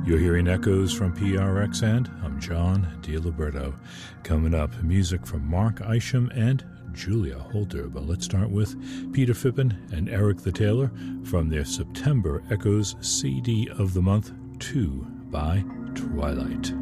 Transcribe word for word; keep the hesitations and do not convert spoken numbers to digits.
You're hearing echoes from P R X, and I'm John DiLiberto. Coming up, music from Mark Isham and Julia Holter. But let's start with Peter Phippen and Eric the Tailor from their September Echoes C D of the Month, Two by Twilight.